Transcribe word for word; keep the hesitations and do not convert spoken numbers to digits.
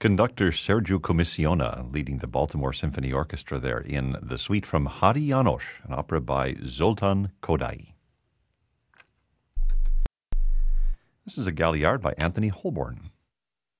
Conductor Sergiu Comisiona leading the Baltimore Symphony Orchestra there in the suite from Hari János, an opera by Zoltán Kodály. This is a Galliard by Anthony Holborn.